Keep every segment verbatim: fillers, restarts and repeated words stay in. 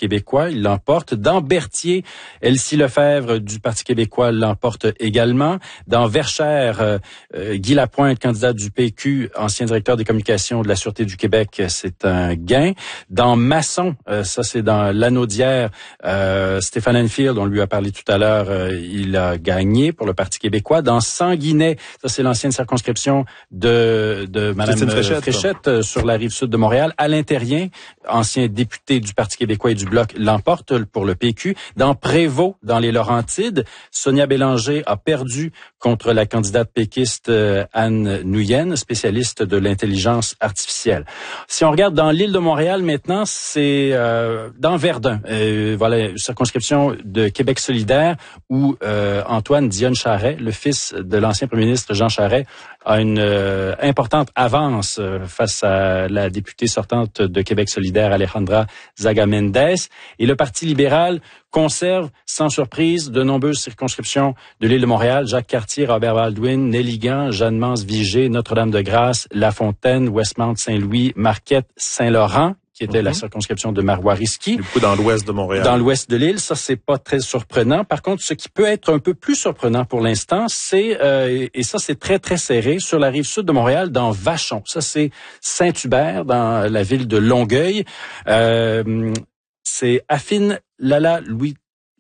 québécois, il l'emporte. Dans Berthier, Elsie Lefebvre du Parti québécois l'emporte également. Dans Verchères, euh, euh, Guy Lapointe, candidat du P Q, ancien directeur des communications de la Sûreté du Québec, c'est un gain. Dans Masson, euh, ça c'est dans Lanaudière, euh, Stéphane Enfield, on lui a parlé tout à l'heure, euh, il a gagné pour le Parti québécois. Dans Sanguinet, ça c'est l'ancienne circonscription de, de Mme Fréchette, Fréchette euh, sur la rive sud de Montréal. Alain Terrien, ancien député du Parti québécois et du Bloc, l'emporte pour le P Q. Dans Prévost, dans les Laurentides, Sonia Bélanger a perdu contre la candidate péquiste euh, Anne Nouyen, spécialiste de l'intelligence artificielle. Si on regarde dans l'île de Montréal maintenant, c'est euh, dans Verdun, euh, voilà, une circonscription de Québec solidaire où euh, Antoine Dionne-Charest, le fils de l'ancien premier ministre Jean Charest, a une euh, importante avance euh, face à la députée sortante de Québec solidaire, Alejandra Zaga-Mendes. Et le Parti libéral conserve, sans surprise, de nombreuses circonscriptions de l'île de Montréal. Jacques Cartier, Robert Baldwin, Néligan, Jeanne-Mance-Vigée, Notre-Dame-de-Grâce, La Fontaine, Westmount-Saint-Louis, Marquette, Saint-Laurent, qui était mm-hmm. la circonscription de Marois-Risky. Du coup, dans l'ouest de Montréal. Dans l'ouest de l'île, ça, c'est pas très surprenant. Par contre, ce qui peut être un peu plus surprenant pour l'instant, c'est, euh, et ça, c'est très, très serré, sur la rive sud de Montréal, dans Vachon. Ça, c'est Saint-Hubert, dans la ville de Longueuil. Euh, c'est Affine Lala Louis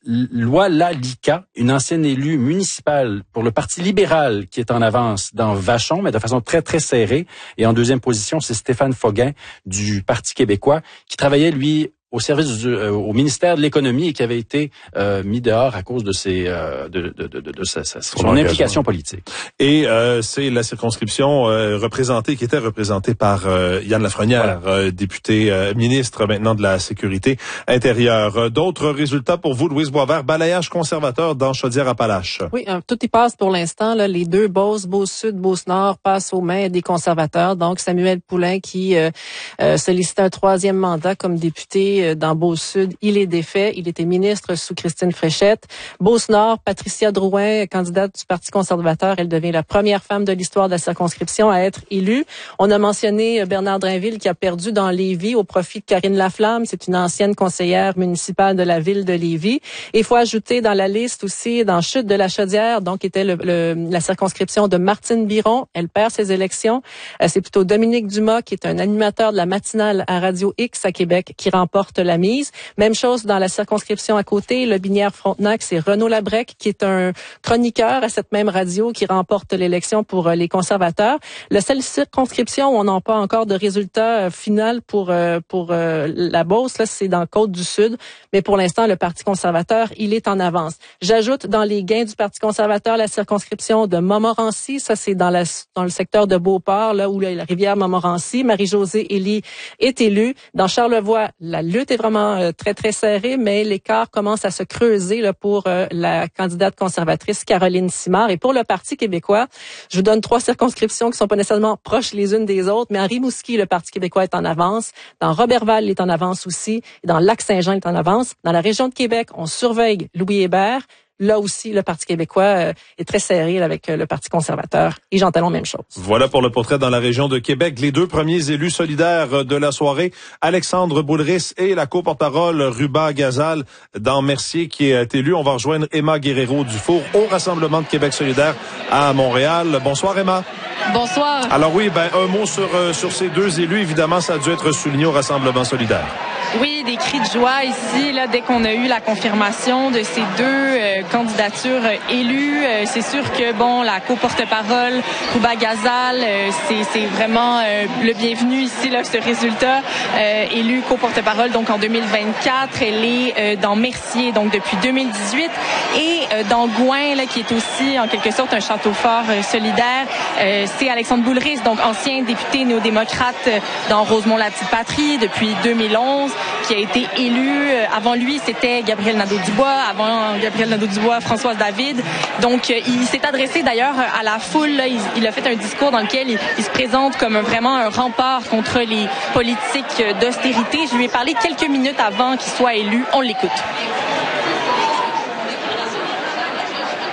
Loilalika, une ancienne élue municipale pour le Parti libéral qui est en avance dans Vachon, mais de façon très, très serrée. Et en deuxième position, c'est Stéphane Foguin du Parti québécois qui travaillait, lui, au service du, euh, au ministère de l'économie et qui avait été euh, mis dehors à cause de ses euh, de, de, de, de, de sa, sa, son, son implication politique. Et euh, c'est la circonscription euh, représentée qui était représentée par euh, Yann Lafrenière, voilà. euh, député euh, ministre maintenant de la sécurité intérieure. Euh, d'autres résultats pour vous, Louise Boisvert, balayage conservateur dans Chaudière-Appalaches. Oui, euh, tout y passe pour l'instant. Là, les deux Beauce, Beauce-Sud, Beauce-Nord passent aux mains des conservateurs. Donc Samuel Poulain qui euh, euh, sollicitait un troisième mandat comme député dans Beauce-Sud, il est défait. Il était ministre sous Christine Fréchette. Beauce-Nord, Patricia Drouin, candidate du Parti conservateur, elle devient la première femme de l'histoire de la circonscription à être élue. On a mentionné Bernard Drainville qui a perdu dans Lévis au profit de Karine Laflamme. C'est une ancienne conseillère municipale de la ville de Lévis. Et il faut ajouter dans la liste aussi, dans Chute de la Chaudière, donc était le, le, la circonscription de Martine Biron. Elle perd ses élections. C'est plutôt Dominique Dumas, qui est un animateur de la matinale à Radio X à Québec, qui remporte la mise. Même chose dans la circonscription à côté, le Binière-Frontenac, c'est Renaud Labrec qui est un chroniqueur à cette même radio qui remporte l'élection pour les conservateurs. La seule circonscription où on n'a pas encore de résultat final pour pour la Beauce, là, c'est dans Côte-du-Sud, mais pour l'instant le Parti conservateur, il est en avance. J'ajoute dans les gains du Parti conservateur la circonscription de Montmorency, ça c'est dans la dans le secteur de Beauport là où la rivière Montmorency, Marie-Josée Élie est élue. Dans Charlevoix, la lutte est vraiment euh, très, très serrée, mais l'écart commence à se creuser là, pour euh, la candidate conservatrice Caroline Simard. Et pour le Parti québécois, je vous donne trois circonscriptions qui sont pas nécessairement proches les unes des autres, mais à Rimouski, le Parti québécois est en avance. Dans Roberval, il est en avance aussi. Et dans Lac-Saint-Jean, il est en avance. Dans la région de Québec, on surveille Louis Hébert. Là aussi, le Parti québécois euh, est très serré avec euh, le Parti conservateur. Et Jean Talon, même chose. Voilà pour le portrait dans la région de Québec. Les deux premiers élus solidaires de la soirée, Alexandre Boulris et la co-porte-parole Ruba Gazal dans Mercier qui est élu. On va rejoindre Emma Guerrero-Dufour au Rassemblement de Québec solidaire à Montréal. Bonsoir Emma. Bonsoir. Alors oui, ben un mot sur, euh, sur ces deux élus. Évidemment, ça a dû être souligné au Rassemblement solidaire. Oui, des cris de joie ici, là, dès qu'on a eu la confirmation de ces deux euh, candidatures euh, élues. Euh, c'est sûr que, bon, la co-porte-parole, Ruba Gazal, euh, c'est, c'est vraiment euh, le bienvenu ici, là, ce résultat. Euh, élue co-porte-parole, donc, en deux mille vingt-quatre. Elle est euh, dans Mercier, donc, depuis deux mille dix-huit. Et euh, dans Gouin, là, qui est aussi, en quelque sorte, un château fort euh, solidaire, euh, c'est Alexandre Boulris, donc, ancien député néo-démocrate euh, dans Rosemont-la-Petite-Patrie depuis deux mille onze. Qui a été élu. Avant lui, c'était Gabriel Nadeau-Dubois. Avant Gabriel Nadeau-Dubois, Françoise David. Donc, il s'est adressé d'ailleurs à la foule. Là. Il, il a fait un discours dans lequel il, il se présente comme vraiment un rempart contre les politiques d'austérité. Je lui ai parlé quelques minutes avant qu'il soit élu. On l'écoute.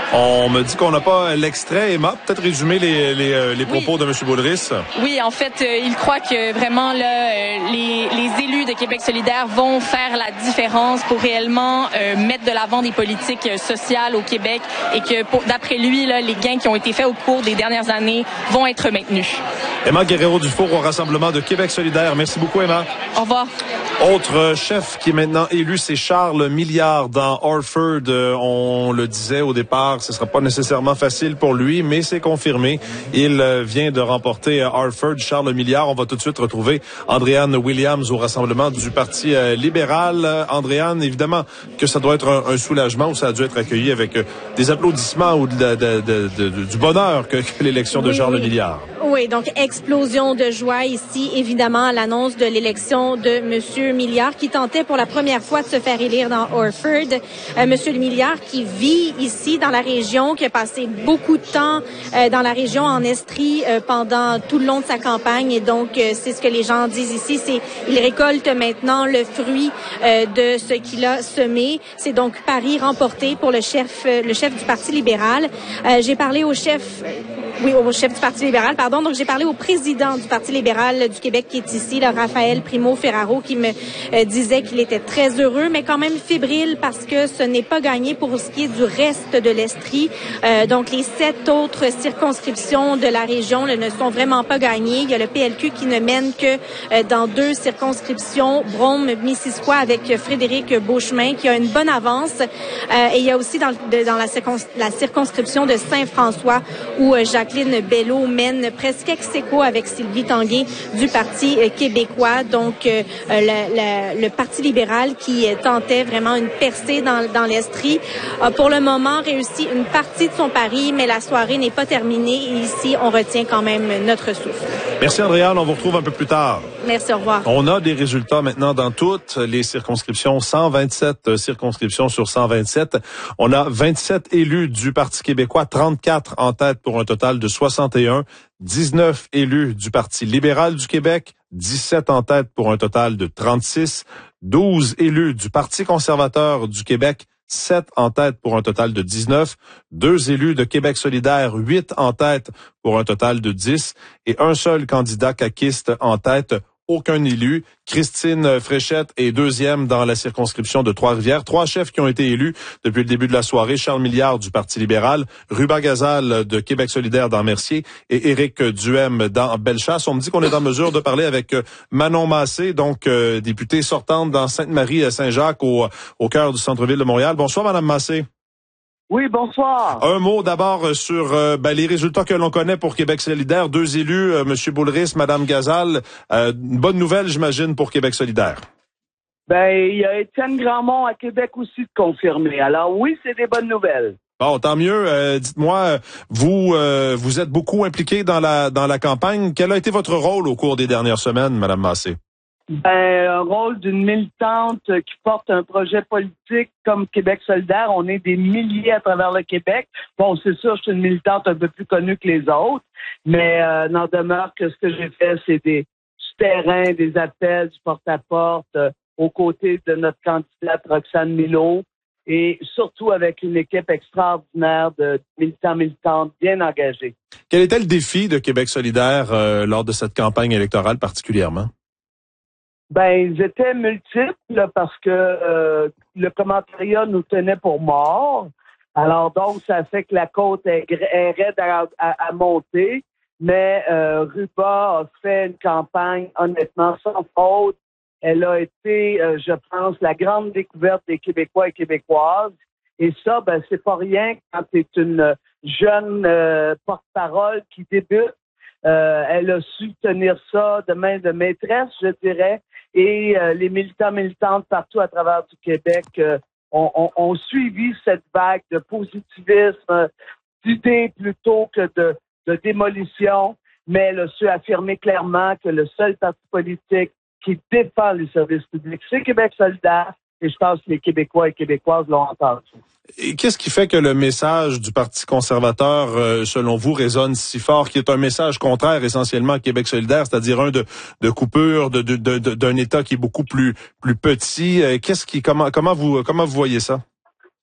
On me dit qu'on n'a pas l'extrait. Emma, peut-être résumer les, les, les propos oui. de M. Boulris. Oui, en fait, euh, il croit que vraiment là, euh, les, les élus de Québec solidaire vont faire la différence pour réellement euh, mettre de l'avant des politiques sociales au Québec et que, pour, d'après lui, là, les gains qui ont été faits au cours des dernières années vont être maintenus. Emma Guerrero-Dufour au Rassemblement de Québec solidaire. Merci beaucoup, Emma. Au revoir. Autre chef qui est maintenant élu, c'est Charles Milliard dans Orford. Euh, on le disait au départ, ce ne sera pas nécessairement facile pour lui, mais c'est confirmé. Il euh, vient de remporter euh, Orford. Charles Milliard. On va tout de suite retrouver Andréanne Williams au Rassemblement du Parti euh, libéral. Euh, Andréanne, évidemment que ça doit être un, un soulagement ou ça a dû être accueilli avec euh, des applaudissements ou de, de, de, de, de, du bonheur que, que l'élection de oui, Charles oui. Milliard. Oui, donc explosion de joie ici, évidemment, à l'annonce de l'élection de Monsieur Milliard, qui tentait pour la première fois de se faire élire dans Orford. Euh, Monsieur Milliard qui vit ici dans la région, qui a passé beaucoup de temps euh, dans la région en Estrie euh, pendant tout le long de sa campagne. Et donc, euh, c'est ce que les gens disent ici, c'est il récolte maintenant le fruit euh, de ce qu'il a semé. C'est donc Paris remporté pour le chef, euh, le chef du Parti libéral. Euh, j'ai parlé au chef... Euh, Oui, au chef du Parti libéral, pardon. Donc, j'ai parlé au président du Parti libéral du Québec qui est ici, là, Raphaël Primo-Ferraro, qui me euh, disait qu'il était très heureux, mais quand même fébrile parce que ce n'est pas gagné pour ce qui est du reste de l'Estrie. Euh, donc, les sept autres circonscriptions de la région là, ne sont vraiment pas gagnées. Il y a le P L Q qui ne mène que euh, dans deux circonscriptions, Brome-Missisquoi avec Frédéric Beauchemin, qui a une bonne avance. Euh, et il y a aussi dans, de, dans la, circons, la circonscription de Saint-François où euh, Jacques Jacqueline Bello mène presque ex aequo avec Sylvie Tanguay du Parti québécois. Donc, euh, le, le, le Parti libéral qui tentait vraiment une percée dans, dans l'Estrie a pour le moment réussi une partie de son pari, mais la soirée n'est pas terminée. Et ici, on retient quand même notre souffle. Merci, Andréanne. On vous retrouve un peu plus tard. Merci, au revoir. On a des résultats maintenant dans toutes les circonscriptions, cent vingt-sept circonscriptions sur cent vingt-sept. On a vingt-sept élus du Parti québécois, trente-quatre en tête pour un total de soixante et un, dix-neuf élus du Parti libéral du Québec, dix-sept en tête pour un total de trente-six, douze élus du Parti conservateur du Québec, sept en tête pour un total de dix-neuf, deux élus de Québec solidaire, huit en tête pour un total de dix, et un seul candidat caquiste en tête, aucun élu. Christine Fréchette est deuxième dans la circonscription de Trois-Rivières. Trois chefs qui ont été élus depuis le début de la soirée. Charles Milliard du Parti libéral, Ruba Gazal de Québec solidaire dans Mercier et Éric Duhem dans Bellechasse. On me dit qu'on est en mesure de parler avec Manon Massé, donc euh, députée sortante dans Sainte-Marie-Saint-Jacques au, au cœur du centre-ville de Montréal. Bonsoir, Madame Massé. Oui, bonsoir. Un mot d'abord sur euh, ben, les résultats que l'on connaît pour Québec solidaire. Deux élus, euh, M. Boulris, Mme Gazal. Euh, une bonne nouvelle, j'imagine, pour Québec solidaire. Ben, il y a Étienne Grandmont à Québec aussi de confirmer. Alors oui, c'est des bonnes nouvelles. Bon, tant mieux. Euh, dites-moi, vous euh, vous êtes beaucoup impliqué dans la dans la campagne. Quel a été votre rôle au cours des dernières semaines, Mme Massé? Ben, un rôle d'une militante qui porte un projet politique comme Québec solidaire. On est des milliers à travers le Québec. Bon, c'est sûr, je suis une militante un peu plus connue que les autres, mais euh, n'en demeure que ce que j'ai fait, c'est des du terrain, des appels, du porte-à-porte, euh, aux côtés de notre candidate Roxane Milot, et surtout avec une équipe extraordinaire de militants militantes bien engagés. Quel était le défi de Québec solidaire euh, lors de cette campagne électorale particulièrement? Ben, ils étaient multiples là, parce que euh, le commentariat nous tenait pour morts. Alors donc, ça fait que la côte est, est raide à, à, à monter. Mais euh, Ruba a fait une campagne honnêtement sans faute. Elle a été, euh, je pense, la grande découverte des Québécois et Québécoises. Et ça, ben, c'est pas rien quand tu es une jeune euh, porte-parole qui débute. Euh, elle a su tenir ça de main de maîtresse, je dirais. Et euh, les militants militantes partout à travers du Québec euh, ont, ont, ont suivi cette vague de positivisme, d'idées plutôt que de, de démolition. Mais elle a su affirmer clairement que le seul parti politique qui défend les services publics, c'est Québec solidaire. Et je pense que les Québécois et Québécoises l'ont entendu. Et qu'est-ce qui fait que le message du Parti conservateur, euh, selon vous, résonne si fort, qui est un message contraire essentiellement à Québec solidaire, c'est-à-dire un de, de coupure, de, de, de, d'un État qui est beaucoup plus, plus petit. Euh, qu'est-ce qui, comment, comment vous, comment vous voyez ça?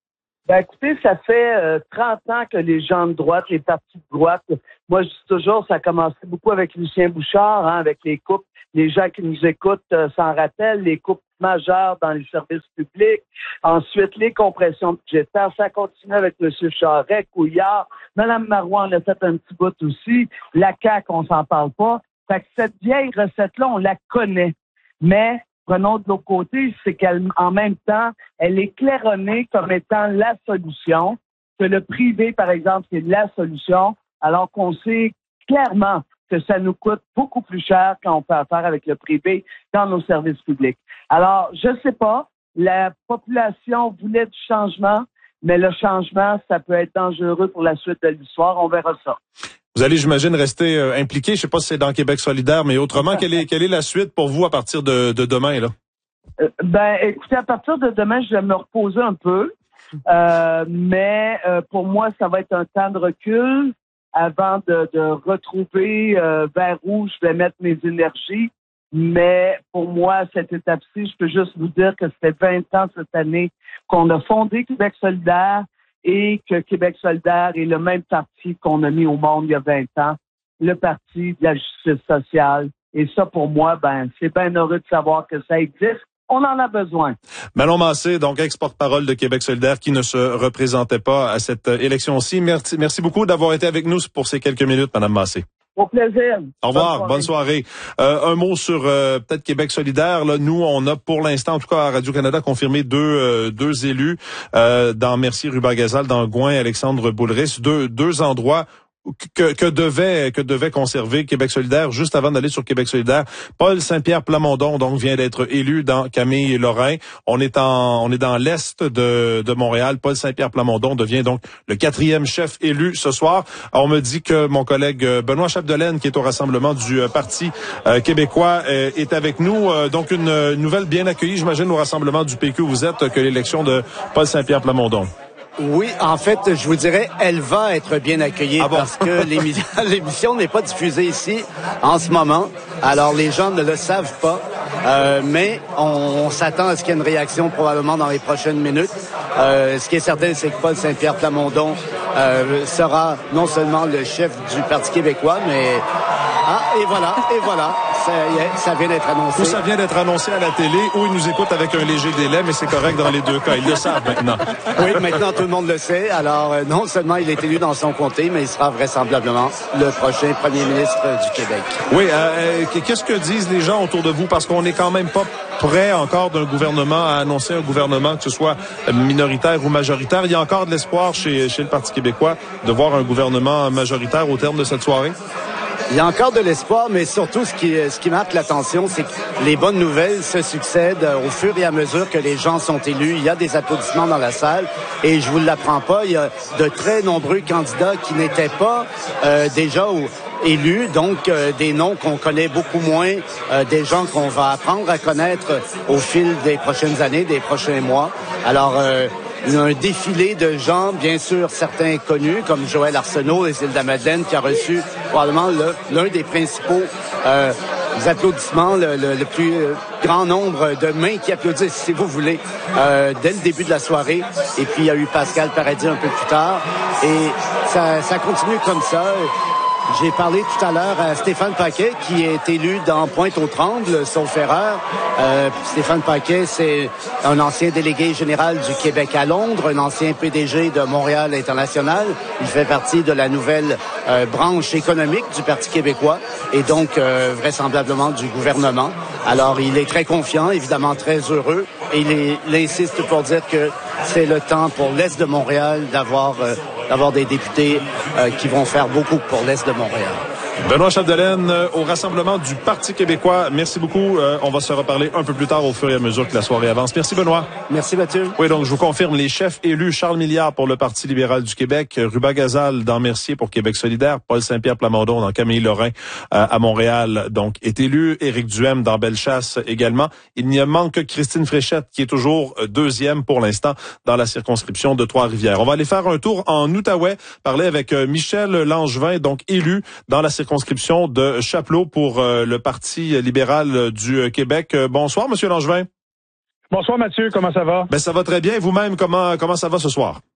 Ben écoutez, ça fait euh, trente ans que les gens de droite, les partis de droite, moi je dis toujours, ça a commencé beaucoup avec Lucien Bouchard, hein, avec les coupes, les gens qui nous écoutent euh, s'en rappellent, les coupes majeures dans les services publics, ensuite les compressions budgétaires, ça continue avec M. Charest, Couillard, Mme Marois en a fait un petit bout aussi, la C A Q, on s'en parle pas. Fait que cette vieille recette-là, on la connaît, mais prenons de l'autre côté, c'est qu'en même temps, elle est claironnée comme étant la solution, que le privé, par exemple, c'est la solution, alors qu'on sait clairement que ça nous coûte beaucoup plus cher quand on fait affaire avec le privé dans nos services publics. Alors, je sais pas, la population voulait du changement, mais le changement, ça peut être dangereux pour la suite de l'histoire, on verra ça. Vous allez, j'imagine, rester euh, impliqué. Je sais pas si c'est dans Québec solidaire, mais autrement, quelle est, quelle est la suite pour vous à partir de, de demain, là? Euh, ben, écoutez, à partir de demain, je vais me reposer un peu. Euh, mais euh, pour moi, ça va être un temps de recul avant de, de retrouver euh, vers où je vais mettre mes énergies. Mais pour moi, cette étape-ci, je peux juste vous dire que c'était vingt ans cette année qu'on a fondé Québec solidaire, et que Québec solidaire est le même parti qu'on a mis au monde il y a vingt ans, le parti de la justice sociale. Et ça, pour moi, ben, c'est bien heureux de savoir que ça existe. On en a besoin. Manon Massé, donc ex-porte-parole de Québec solidaire, qui ne se représentait pas à cette élection-ci. Merci, merci beaucoup d'avoir été avec nous pour ces quelques minutes, Madame Massé. Au plaisir. Au revoir, bonne soirée. Bonne soirée. Euh, un mot sur euh, peut-être Québec solidaire. Là, nous, on a pour l'instant, en tout cas à Radio-Canada, confirmé deux euh, deux élus euh, dans Mercier-Rubas-Gazal, dans Gouin, Alexandre Boulris, deux deux endroits que, que devait que devait conserver Québec solidaire. Juste avant d'aller sur Québec solidaire, Paul Saint-Pierre Plamondon donc vient d'être élu dans Camille Lorrain. On est en on est dans l'est de de Montréal. Paul Saint-Pierre Plamondon devient donc le quatrième chef élu ce soir. Alors, on me dit que mon collègue Benoît Chapdelaine, qui est au rassemblement du euh, Parti euh, québécois, euh, est avec nous. Euh, donc une euh, nouvelle bien accueillie, j'imagine, au rassemblement du P Q. Vous êtes que l'élection de Paul Saint-Pierre Plamondon. Oui, en fait, je vous dirais, elle va être bien accueillie ah bon? parce que l'émission n'est pas diffusée ici en ce moment. Alors, les gens ne le savent pas, euh, mais on, on s'attend à ce qu'il y ait une réaction probablement dans les prochaines minutes. Euh, ce qui est certain, c'est que Paul Saint-Pierre Plamondon euh, sera non seulement le chef du Parti québécois, mais... Ah, et voilà, et voilà. Ça, ça vient d'être annoncé. Ou ça vient d'être annoncé à la télé, ou ils nous écoutent avec un léger délai, mais c'est correct dans les deux cas. Ils le savent maintenant. Oui, maintenant tout le monde le sait. Alors, euh, non seulement il est élu dans son comté, mais il sera vraisemblablement le prochain premier ministre du Québec. Oui, euh, qu'est-ce que disent les gens autour de vous? Parce qu'on n'est quand même pas prêt encore d'un gouvernement à annoncer un gouvernement, que ce soit minoritaire ou majoritaire. Il y a encore de l'espoir chez, chez le Parti québécois de voir un gouvernement majoritaire au terme de cette soirée? Il y a encore de l'espoir, mais surtout ce qui, ce qui marque l'attention, c'est que les bonnes nouvelles se succèdent au fur et à mesure que les gens sont élus. Il y a des applaudissements dans la salle et je vous l'apprends pas, il y a de très nombreux candidats qui n'étaient pas euh, déjà au, élus, donc euh, des noms qu'on connaît beaucoup moins, euh, des gens qu'on va apprendre à connaître au fil des prochaines années, des prochains mois. Alors, euh, il y a un défilé de gens, bien sûr, certains connus, comme Joël Arsenault des Îles-de-la-Madeleine, qui a reçu probablement le, l'un des principaux euh, applaudissements, le, le, le plus grand nombre de mains qui applaudissent, si vous voulez, euh, dès le début de la soirée. Et puis, il y a eu Pascal Paradis un peu plus tard. Et ça, ça continue comme ça. J'ai parlé tout à l'heure à Stéphane Paquet, qui est élu dans Pointe-aux-Trembles, sauf erreur. Euh, Stéphane Paquet, c'est un ancien délégué général du Québec à Londres, un ancien P D G de Montréal International. Il fait partie de la nouvelle euh, branche économique du Parti québécois et donc euh, vraisemblablement du gouvernement. Alors, il est très confiant, évidemment très heureux, et il, est, il insiste pour dire que c'est le temps pour l'Est de Montréal d'avoir... Euh, d'avoir des députés euh, qui vont faire beaucoup pour l'Est de Montréal. Benoît Chapdelaine, euh, au rassemblement du Parti québécois. Merci beaucoup. Euh, on va se reparler un peu plus tard au fur et à mesure que la soirée avance. Merci, Benoît. Merci, Mathieu. Oui, donc je vous confirme, les chefs élus, Charles Milliard pour le Parti libéral du Québec, Rubas-Gazal dans Mercier pour Québec solidaire, Paul Saint-Pierre Plamondon dans Camille Lorrain euh, à Montréal, donc est élu, Éric Duhem dans Bellechasse également. Il n'y manque que Christine Fréchette qui est toujours deuxième pour l'instant dans la circonscription de Trois-Rivières. On va aller faire un tour en Outaouais, parler avec euh, Michel Langevin, donc élu dans la circonscription de Chapleau pour euh, le Parti libéral du Québec. Euh, bonsoir, Monsieur Langevin. Bonsoir, Mathieu. Comment ça va? Ben, ça va très bien. Vous-même, comment, comment ça va ce soir?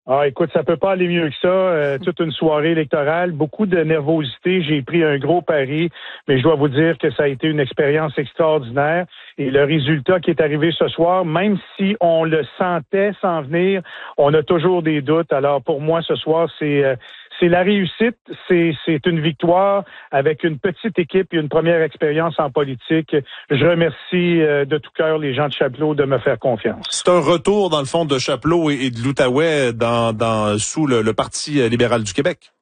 Ah, écoute, ça peut pas aller mieux que ça. Euh, toute une soirée électorale, beaucoup de nervosité. J'ai pris un gros pari, mais je dois vous dire que ça a été une expérience extraordinaire. Et le résultat qui est arrivé ce soir, même si on le sentait s'en venir, on a toujours des doutes. Alors pour moi, ce soir, c'est euh, c'est la réussite. C'est c'est une victoire avec une petite équipe et une première expérience en politique. Je remercie euh, de tout cœur les gens de Chapleau de me faire confiance. C'est un retour, dans le fond, de Chapleau et, et de l'Outaouais dans, dans, sous le, le Parti libéral du Québec.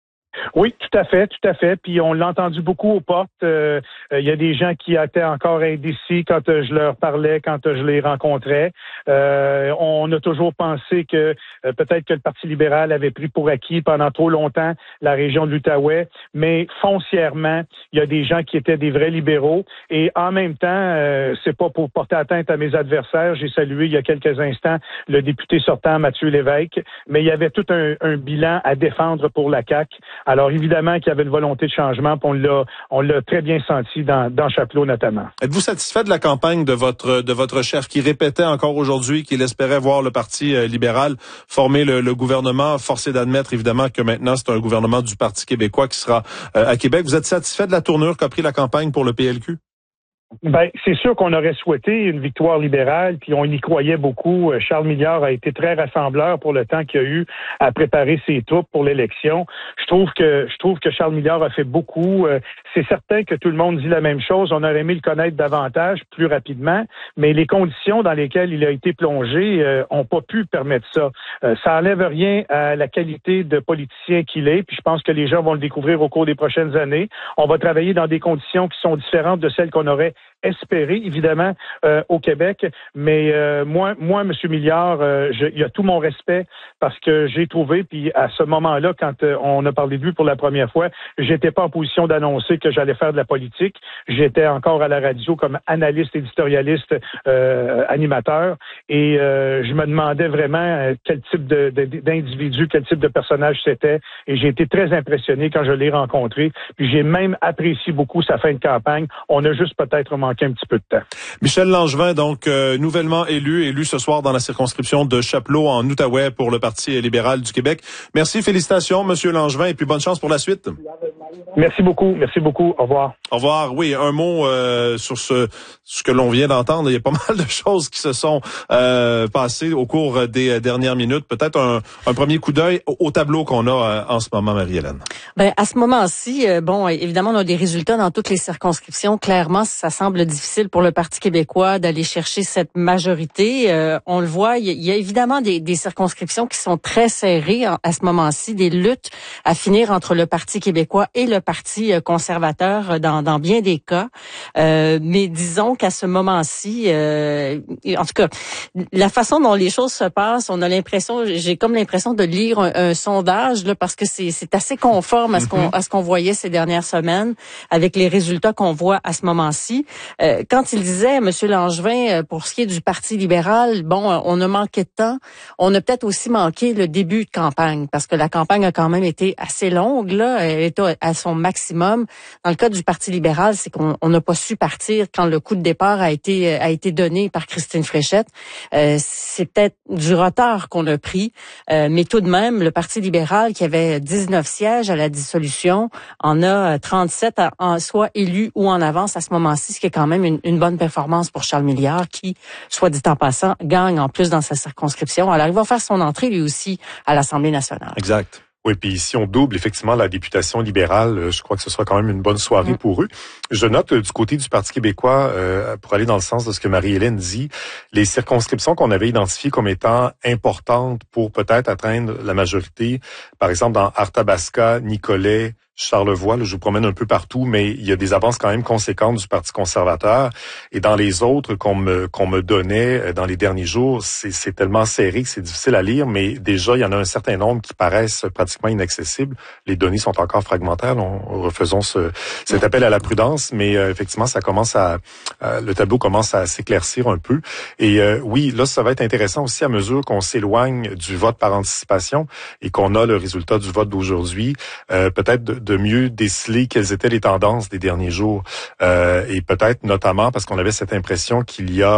Oui, tout à fait, tout à fait. Puis on l'a entendu beaucoup aux portes. Il euh, euh, y a des gens qui étaient encore indécis quand euh, je leur parlais, quand euh, je les rencontrais. Euh, on a toujours pensé que euh, peut-être que le Parti libéral avait pris pour acquis pendant trop longtemps la région de l'Outaouais, mais foncièrement, il y a des gens qui étaient des vrais libéraux. Et en même temps, euh, c'est pas pour porter atteinte à mes adversaires. J'ai salué il y a quelques instants le député sortant Mathieu Lévesque, mais il y avait tout un, un bilan à défendre pour la C A Q. Alors, évidemment qu'il y avait une volonté de changement, puis on l'a, on l'a très bien senti dans, dans Chapleau notamment. Êtes-vous satisfait de la campagne de votre, de votre chef qui répétait encore aujourd'hui qu'il espérait voir le Parti libéral former le, le gouvernement, forcé d'admettre évidemment que maintenant c'est un gouvernement du Parti québécois qui sera euh, à Québec. Vous êtes satisfait de la tournure qu'a pris la campagne pour le P L Q? Ben, c'est sûr qu'on aurait souhaité une victoire libérale, puis on y croyait beaucoup. Charles Milliard a été très rassembleur pour le temps qu'il a eu à préparer ses troupes pour l'élection. Je trouve que je trouve que Charles Milliard a fait beaucoup. C'est certain que tout le monde dit la même chose. On aurait aimé le connaître davantage, plus rapidement, mais les conditions dans lesquelles il a été plongé euh, ont pas pu permettre ça. Euh, ça enlève rien à la qualité de politicien qu'il est, puis je pense que les gens vont le découvrir au cours des prochaines années. On va travailler dans des conditions qui sont différentes de celles qu'on aurait espérer, évidemment, euh, au Québec. Mais euh, moi, moi, M. Milliard, euh, je, il y a tout mon respect parce que j'ai trouvé, puis à ce moment-là, quand euh, on a parlé de lui pour la première fois, j'étais pas en position d'annoncer que j'allais faire de la politique. J'étais encore à la radio comme analyste, éditorialiste, euh, animateur. Et euh, je me demandais vraiment quel type de, de, d'individu, quel type de personnage c'était. Et j'ai été très impressionné quand je l'ai rencontré. Puis j'ai même apprécié beaucoup sa fin de campagne. On a juste peut-être manqué un petit peu de temps. Michel Langevin, donc euh, nouvellement élu, élu ce soir dans la circonscription de Chapleau en Outaouais pour le Parti libéral du Québec. Merci, félicitations, Monsieur Langevin, et puis bonne chance pour la suite. Merci beaucoup, merci beaucoup. Au revoir. Au revoir. Oui, un mot euh, sur ce, ce que l'on vient d'entendre. Il y a pas mal de choses qui se sont euh, passées au cours des dernières minutes. Peut-être un, un premier coup d'œil au, au tableau qu'on a euh, en ce moment, Marie-Hélène. Ben à ce moment-ci, euh, bon, évidemment, on a des résultats dans toutes les circonscriptions. Clairement, ça semble difficile pour le Parti québécois d'aller chercher cette majorité. Euh, on le voit, il y, y a évidemment des, des circonscriptions qui sont très serrées à, à ce moment-ci, des luttes à finir entre le Parti québécois et le Parti conservateur dans, dans bien des cas. Euh, mais disons qu'à ce moment-ci, euh, en tout cas, la façon dont les choses se passent, on a l'impression, j'ai comme l'impression de lire un, un sondage là, parce que c'est, c'est assez conforme à ce qu'on, à ce qu'on voyait ces dernières semaines avec les résultats qu'on voit à ce moment-ci. Euh, quand il disait, M. Langevin, pour ce qui est du Parti libéral, bon, on a manqué de temps. On a peut-être aussi manqué le début de campagne parce que la campagne a quand même été assez longue là, elle était à son maximum. Dans le cas du Parti libéral, c'est qu'on n'a pas su partir quand le coup de départ a été a été donné par Christine Fréchette. Euh, c'est peut-être du retard qu'on a pris, euh, mais tout de même, le Parti libéral qui avait dix-neuf sièges à la dissolution en a trente-sept en soit élus ou en avance à ce moment-ci, ce qui est quand même une, une bonne performance pour Charles Milliard qui, soit dit en passant, gagne en plus dans sa circonscription. Alors, il va faire son entrée lui aussi à l'Assemblée nationale. Exact. Oui, puis si on double effectivement la députation libérale, je crois que ce sera quand même une bonne soirée mmh. pour eux. Je note du côté du Parti québécois, euh, pour aller dans le sens de ce que Marie-Hélène dit, les circonscriptions qu'on avait identifiées comme étant importantes pour peut-être atteindre la majorité, par exemple dans Arthabasca, Nicolet, Charlevoix, là, je vous promène un peu partout, mais il y a des avances quand même conséquentes du Parti conservateur. Et dans les autres qu'on me qu'on me donnait dans les derniers jours, c'est, c'est tellement serré que c'est difficile à lire, mais déjà, il y en a un certain nombre qui paraissent pratiquement inaccessibles. Les données sont encore fragmentaires. On, refaisons ce, cet appel à la prudence, mais euh, effectivement, ça commence à euh, le tableau commence à s'éclaircir un peu. Et euh, oui, là, ça va être intéressant aussi à mesure qu'on s'éloigne du vote par anticipation et qu'on a le résultat du vote d'aujourd'hui, euh, peut-être de, de mieux déceler quelles étaient les tendances des derniers jours. Euh, et peut-être notamment parce qu'on avait cette impression qu'il y a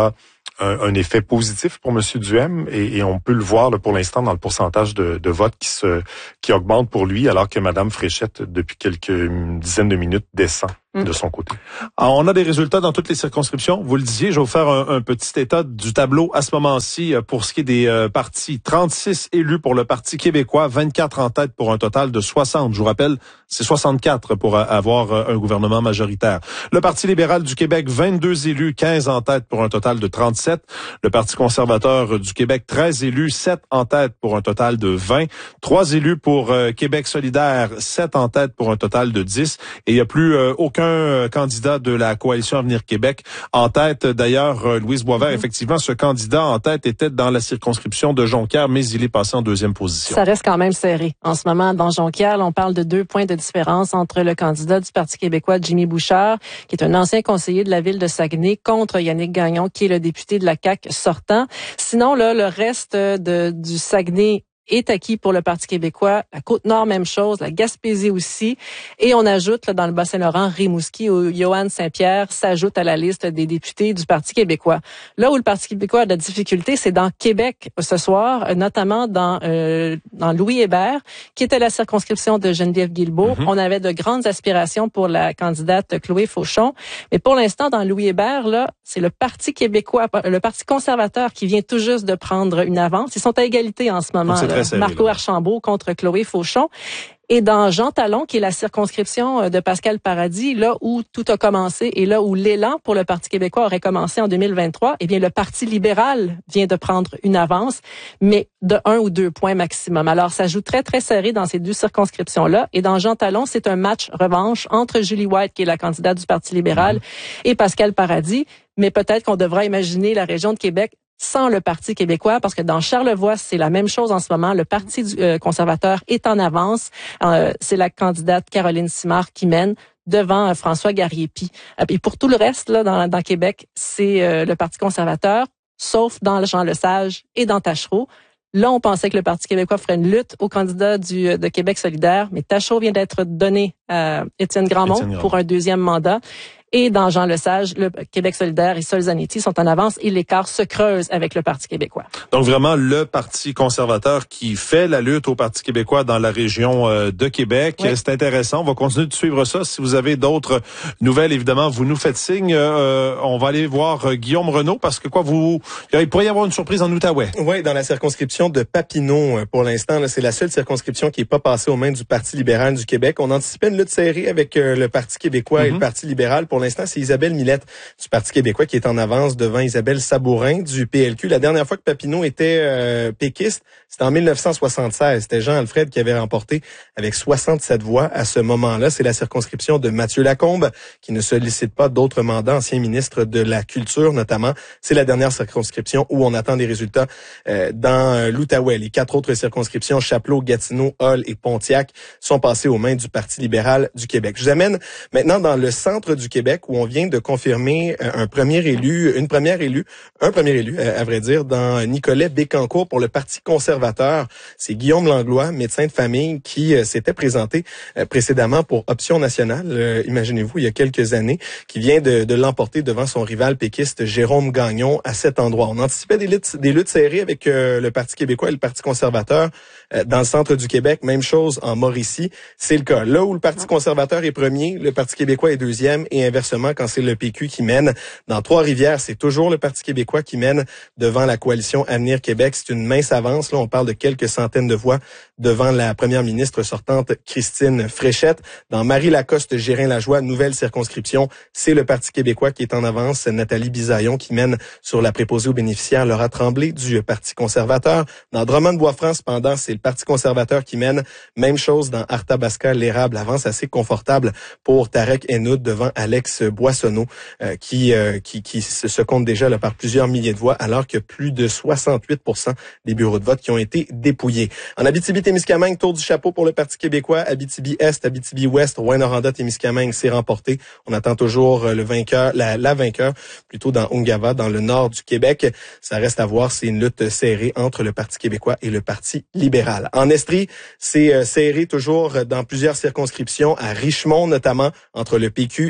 un, un effet positif pour M. Duhem et, et on peut le voir là, pour l'instant dans le pourcentage de, de votes qui se qui augmente pour lui, alors que Mme Fréchette, depuis quelques dizaines de minutes, descend de son côté. Alors, on a des résultats dans toutes les circonscriptions. Vous le disiez, je vais vous faire un, un petit état du tableau à ce moment-ci pour ce qui est des euh, partis. trente-six élus pour le Parti québécois, vingt-quatre en tête pour un total de soixante. Je vous rappelle, c'est soixante-quatre pour avoir un gouvernement majoritaire. Le Parti libéral du Québec, vingt-deux élus, quinze en tête pour un total de trente-sept. Le Parti conservateur du Québec, treize élus, sept en tête pour un total de vingt. trois élus pour euh, Québec solidaire, sept en tête pour un total de dix. Et il n'y a plus euh, aucun un candidat de la coalition Avenir Québec en tête. D'ailleurs, Louise Boisvert, mm-hmm. effectivement, ce candidat en tête était dans la circonscription de Jonquière, mais il est passé en deuxième position. Ça reste quand même serré. En ce moment, dans Jonquière, on parle de deux points de différence entre le candidat du Parti québécois, Jimmy Bouchard, qui est un ancien conseiller de la ville de Saguenay, contre Yannick Gagnon, qui est le député de la C A Q sortant. Sinon, là, le reste de, du Saguenay est acquis pour le Parti québécois. La Côte-Nord, même chose. La Gaspésie aussi. Et on ajoute, là, dans le Bas-Saint-Laurent, Rimouski, où Yohann Saint-Pierre s'ajoute à la liste des députés du Parti québécois. Là où le Parti québécois a de la difficulté, c'est dans Québec ce soir, notamment dans euh, dans Louis-Hébert, qui était la circonscription de Geneviève Guilbeault. Mm-hmm. On avait de grandes aspirations pour la candidate Chloé Fauchon. Mais pour l'instant, dans Louis-Hébert, là, c'est le Parti québécois, le Parti conservateur qui vient tout juste de prendre une avance. Ils sont à égalité en ce moment. Serré, Marco là. Archambault contre Chloé Fauchon. Et dans Jean Talon, qui est la circonscription de Pascal Paradis, là où tout a commencé et là où l'élan pour le Parti québécois aurait commencé en deux mille vingt-trois, eh bien, le Parti libéral vient de prendre une avance, mais de un ou deux points maximum. Alors, ça joue très, très serré dans ces deux circonscriptions-là. Et dans Jean Talon, c'est un match revanche entre Julie White, qui est la candidate du Parti libéral, mmh. et Pascal Paradis. Mais peut-être qu'on devra imaginer la région de Québec sans le Parti québécois, parce que dans Charlevoix, c'est la même chose en ce moment. Le Parti du, euh, conservateur est en avance. Euh, c'est la candidate Caroline Simard qui mène devant euh, François Garriépi. Et pour tout le reste, là, dans, dans Québec, c'est euh, le Parti conservateur, sauf dans Jean-Lesage et dans Tachereau. Là, on pensait que le Parti québécois ferait une lutte au candidat du, de Québec solidaire, mais Tachereau vient d'être donné à Étienne Grandmont Étienne pour un deuxième mandat. Et dans Jean-Lesage, le Québec solidaire et Sol Zanetti sont en avance et l'écart se creuse avec le Parti québécois. Donc vraiment, le Parti conservateur qui fait la lutte au Parti québécois dans la région euh, de Québec. Oui. C'est intéressant. On va continuer de suivre ça. Si vous avez d'autres nouvelles, évidemment, vous nous faites signe. Euh, on va aller voir euh, Guillaume Renaud parce que quoi, vous, il pourrait y avoir une surprise en Outaouais. Oui, dans la circonscription de Papineau, pour l'instant, là, c'est la seule circonscription qui n'est pas passée aux mains du Parti libéral du Québec. On anticipait une lutte serrée avec euh, le Parti québécois mm-hmm. et le Parti libéral. Pour l'instant, c'est Isabelle Millette du Parti québécois qui est en avance devant Isabelle Sabourin du P L Q. La dernière fois que Papineau était euh, péquiste, c'était en mille neuf cent soixante-seize. C'était Jean Alfred qui avait remporté avec soixante-sept voix à ce moment-là. C'est la circonscription de Mathieu Lacombe qui ne sollicite pas d'autres mandats, ancien ministre de la Culture notamment. C'est la dernière circonscription où on attend des résultats euh, dans l'Outaouais. Les quatre autres circonscriptions, Chapleau, Gatineau, Hull et Pontiac, sont passées aux mains du Parti libéral du Québec. Je vous amène maintenant dans le centre du Québec où on vient de confirmer un premier élu, une première élue, un premier élu, à vrai dire, dans Nicolet Bécancourt pour le Parti conservateur. C'est Guillaume Langlois, médecin de famille, qui euh, s'était présenté euh, précédemment pour Option nationale, euh, imaginez-vous, il y a quelques années, qui vient de, de l'emporter devant son rival péquiste Jérôme Gagnon à cet endroit. On anticipait des luttes, des luttes serrées avec euh, le Parti québécois et le Parti conservateur euh, dans le centre du Québec. Même chose en Mauricie, c'est le cas. Là où le Parti conservateur est premier, le Parti québécois est deuxième et inversement, quand c'est le P Q qui mène. Dans Trois-Rivières, c'est toujours le Parti québécois qui mène devant la coalition Avenir Québec. C'est une mince avance. Là, on parle de quelques centaines de voix devant la première ministre sortante, Christine Fréchette. Dans Marie-Lacoste-Gérin-Lajoie, nouvelle circonscription, c'est le Parti québécois qui est en avance. Nathalie Bisaillon qui mène sur la préposée aux bénéficiaires, Laura Tremblay du Parti conservateur. Dans Drummond-Bois-Franc, cependant, c'est le Parti conservateur qui mène. Même chose dans Arthabasca, l'érable avance assez confortable pour Tarek Henoud devant Alex Boissonneau, euh, qui, euh, qui qui se compte déjà là, par plusieurs milliers de voix, alors que plus de soixante-huit pour cent des bureaux de vote qui ont été dépouillés. En Abitibi-Témiscamingue, tour du chapeau pour le Parti québécois. Abitibi-Est, Abitibi-Ouest, Rouyn-Noranda-Témiscamingue, c'est remporté. On attend toujours le vainqueur, la, la vainqueur, plutôt dans Ungava, dans le nord du Québec. Ça reste à voir, c'est une lutte serrée entre le Parti québécois et le Parti libéral. En Estrie, c'est euh, serré toujours dans plusieurs circonscriptions, à Richmond notamment, entre le P Q et le Parti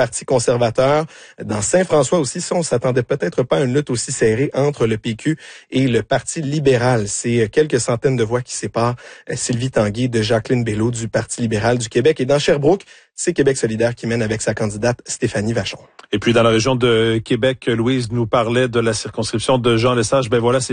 Parti conservateur. Dans Saint-François aussi, ça, on s'attendait peut-être pas à une lutte aussi serrée entre le P Q et le Parti libéral. C'est quelques centaines de voix qui séparent Sylvie Tanguay de Jacqueline Bello du Parti libéral du Québec. Et dans Sherbrooke, c'est Québec solidaire qui mène avec sa candidate Stéphanie Vachon. Et puis dans la région de Québec, Louise nous parlait de la circonscription de Jean Lesage. Ben voilà, c'est